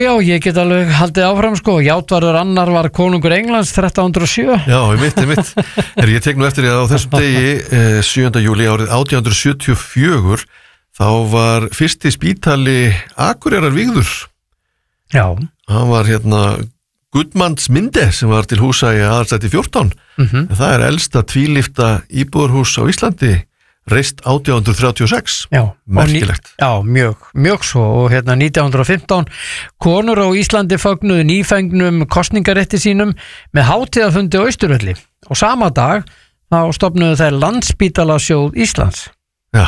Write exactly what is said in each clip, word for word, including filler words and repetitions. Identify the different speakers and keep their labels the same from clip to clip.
Speaker 1: Já, ég get alveg haldið áfram sko. Játvarður annar var konungur Englands þrettán hundruð og sjö.
Speaker 2: Já, í mitt, í mitt. Er ég tek nú eftir því að á þessum degi eh, sjöunda júlí árið átján hundruð sjötíu og fjögur þá var fyrsti spítali Akureyrar vígður.
Speaker 1: Já.
Speaker 2: Hann var hérna Guðmundsminde sem var til húsa í Aðalstræti fjórtán.
Speaker 1: Mm-hmm.
Speaker 2: En það er elsta tvílyfta íbúðarhús á Íslandi. Reist átján hundruð þrjátíu og sex.
Speaker 1: Já,
Speaker 2: merkilegt.
Speaker 1: Ný, já, mjög, mjög svo og hérna nítján hundruð og fimmtán konur á Íslandi fögnuðu nýfengnum kosningarétti sínum með hátíðafundi á Austurvelli og sama dag þá stofnuðu þeir Landspítalasjóð Íslands.
Speaker 2: Já,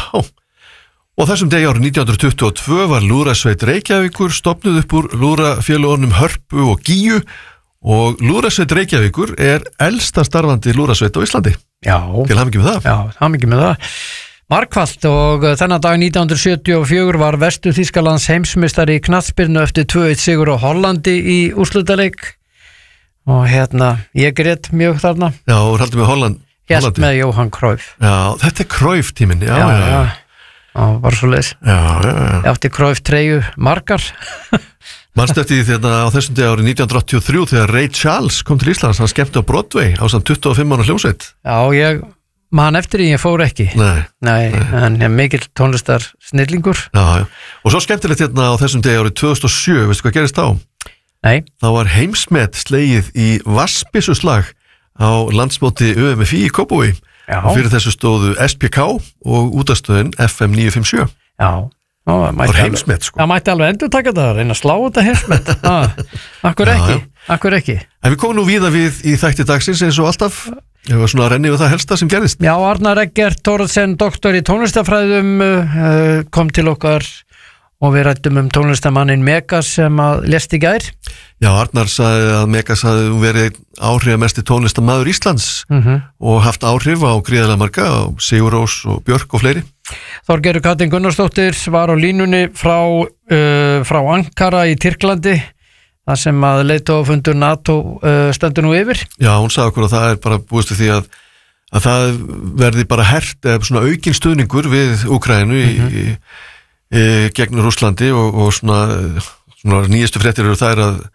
Speaker 2: og þessum degi árið nítján hundruð tuttugu og tvö var Lúðrasveit Reykjavíkur stofnuð upp úr lúðrafélögunum Hörpu og Gígju og Lúðrasveit Reykjavíkur er elsta starfandi lúðrasveit á Íslandi.
Speaker 1: Já,
Speaker 2: til hamingju með það.
Speaker 1: Já, hamingju með það. Markvallt og þennan dag nítján hundruð sjötíu og fjögur var Vestur Þýskalands heimsmeistari í knattspyrnu eftir tvö eitt sigur á Hollandi í úrslitaleik og hérna, ég grét mjög þarna.
Speaker 2: Já, og haldið með Holland,
Speaker 1: Hélt
Speaker 2: Hollandi.
Speaker 1: með Jóhann Cruyff.
Speaker 2: Já, þetta er Cruyff tíminn, já,
Speaker 1: Já,
Speaker 2: já.
Speaker 1: já, já, var svo leiðis.
Speaker 2: Já, já, já.
Speaker 1: Ég átti Cruyff treyju margar.
Speaker 2: Manstu eftir því þetta á þessum degi árið nítján hundruð áttatíu og þrjú þegar Ray Charles kom til Íslands, hann skemmti á Broadway á samt tuttugu og fimm ára hljómsveit.
Speaker 1: Já, ég man eftir því, ég fór ekki.
Speaker 2: Nei.
Speaker 1: Nei, en ég er mikill tónlistar snillingur.
Speaker 2: Já, já. Og svo skemmtilegt hérna á þessum degi árið tvö þúsund og sjö, veistu hvað gerist þá?
Speaker 1: Nei.
Speaker 2: Þá var heimsmet slegið í vassbyssuslag á landsmóti Ö M F I í Kópavogi.
Speaker 1: Já.
Speaker 2: Og fyrir þessu stóðu S P K og útastöðin F M níu fimm sjö.
Speaker 1: Já. Ó, það
Speaker 2: var heimsmet sko.
Speaker 1: Það mætti alveg endur taka það, reyna að slá þetta heimsmet. ah, Akkur
Speaker 2: Já,
Speaker 1: ekki,
Speaker 2: já.
Speaker 1: akkur ekki.
Speaker 2: En við komum nú víða við í þætti dagsins eins og alltaf. Ég var svona að renni við það helsta sem gerðist.
Speaker 1: Já, Arnar Eggert Thoroddsen, doktor í tónlistafræðum, uh, kom til okkar og við rættum um tónlistamannin Megas sem að lést í gær.
Speaker 2: Já, Arnar sagði að Megas hafði verið áhrifamesti tónlistarmaður Íslands
Speaker 1: mm-hmm.
Speaker 2: og haft áhrif á gríðarlega marga, á Sigur Rós og Björk og fleiri.
Speaker 1: Þorgerður Katrín Gunnarsdóttir var á línunni frá, uh, frá Ankara í Tyrklandi, þar sem að leiðtogafundur NATO uh, stendur nú yfir.
Speaker 2: Já, hún sagði okkur að það er bara búist við því að, að það verði bara hert eða svona aukinn stuðningur við Úkraínu mm-hmm. í, í, gegn Rússlandi og, og svona, svona nýjastu fréttir eru þær að,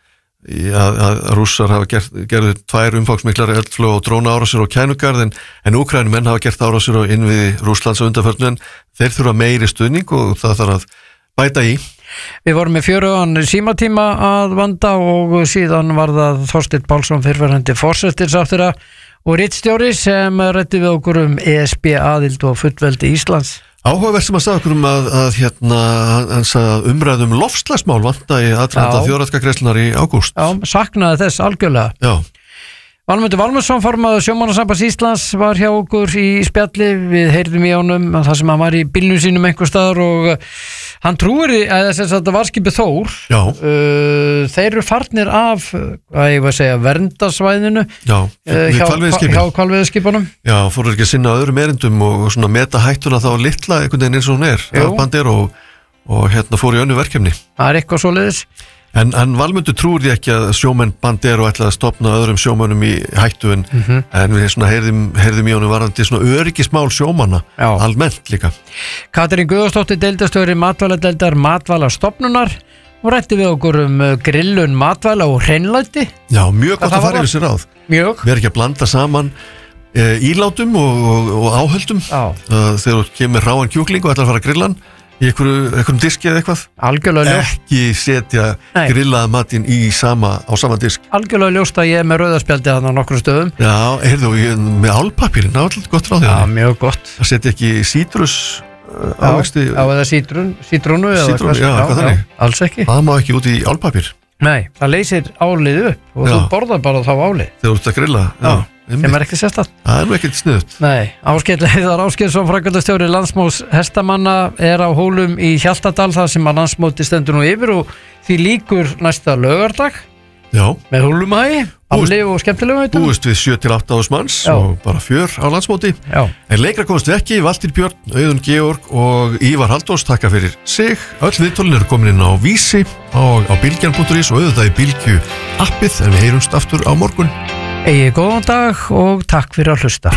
Speaker 2: að, að Rússar hafa gert, gerðu tvær umfangsmiklar eldflög og dróna árásir á Kænugarð en, en Úkraínumenn hafa gert árásir á innviði Rússlands á undanförnu en þeir þurfa meiri stuðning og það þarf að bæta í.
Speaker 1: Við vorum með fjörugan símatíma að vanda og síðan var það Þorsteinn Pálsson fyrrverandi forsætisráðherra og ritstjóri sem ræddi við okkur um E S B aðild og fullveldi Íslands.
Speaker 2: Áhugavert sem að sagði okkur um að, að hérna, hann sagði að umræðum lofslagsmál vanta í aðdraganda þjóðaratkvæðagreiðslunnar í ágúst.
Speaker 1: Já, saknaði þess algjörlega.
Speaker 2: Já.
Speaker 1: Valmundur Valmundsson, formaður Sjómannasambands Íslands, var hjá okkur í spjalli. Við heyrðum í honum þar sem hann var í bílnum sínum einhvers staðar og hann trúir að þetta varskipið Þór.
Speaker 2: Já.
Speaker 1: Uh, þeir eru farnir af, hvað ég var að segja, verndarsvæðinu.
Speaker 2: Já,
Speaker 1: uh, hjá, hjá hvalveiðiskipunum.
Speaker 2: Já, fóru ekki að sinna öðrum erindum og svona meta hættuna þá litla einhvern veginn eins og hún er. Bandir og, og hérna fóru í önnu verkefni.
Speaker 1: Það er eitthvað svoleiðis.
Speaker 2: En, en Valmundur trúir því ekki að sjómenn Bandero ætlaði að stopna öðrum sjómönnum í hættu en, mm-hmm. en við svona heyrðum, heyrðum í honum varandi svona öryggismál sjómanna Já. Almennt líka.
Speaker 1: Katrín Guðjónsdóttir, deildarstjóri matvæladeildar Matvælastofnunar og rætti við okkur um grillun matvæla og hreinlæti.
Speaker 2: Já, mjög gott að fara yfir sér ráð.
Speaker 1: Mjög.
Speaker 2: Við erum ekki að blanda saman e, ílátum og, og, og áhöldum uh, þegar þú kemur ráan kjúkling og ætlar að fara að grillan í einhverjum diski eða eitthvað.
Speaker 1: Algjörlega ljóst.
Speaker 2: Ekki setja Nei. grillaða matinn í sama, á sama disk.
Speaker 1: Algjörlega ljóst að ég er með rauðarspjaldi þarna á nokkrum stöðum.
Speaker 2: Já, heyrðu, með álpapírin, það var alltaf gott ráð.
Speaker 1: Já, mjög gott.
Speaker 2: Það setja ekki sítrus uh, ávexti.
Speaker 1: Já, eða sítrun, sítrunu eða
Speaker 2: Sítrún, já, já, hvað þannig?
Speaker 1: Alls ekki.
Speaker 2: Það má ekki út í álpapír.
Speaker 1: Nei, það leysir álið upp og já. Þú borðar bara þá álið.
Speaker 2: Þegar þú ert að grilla, já. já.
Speaker 1: Sem er ekki sérstætt.
Speaker 2: Það er nú ekkert sniðut.
Speaker 1: Nei, Ásgeir Heiðar Ásgeirsson, framkvæmdastjóri Landsmóts hestamanna er á Hólum í Hjaltadal þar sem að landsmóti stendur nú yfir og því líkur næsta laugardag.
Speaker 2: Já.
Speaker 1: Með hólumhægi, afli og skemmtilegum veitum.
Speaker 2: Búist við sjö til átta ás manns Já. Og bara fjör á landsmóti.
Speaker 1: Já.
Speaker 2: En leikra komst ekki, Valtýr Björn, Auðun Georg og Ívar Halldórs takka fyrir sig. Öll viðtölin eru komin inn á Vísi og á bylgjan punktur is og auðvitað í Bylgju appið en við heyrumst aftur á morgun.
Speaker 1: Egið góðan dag og takk fyrir að hlusta.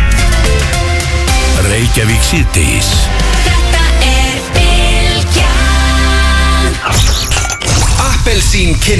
Speaker 3: Reykjavík síðdegis. Þetta er Bylgjan. Appelsín sín kynni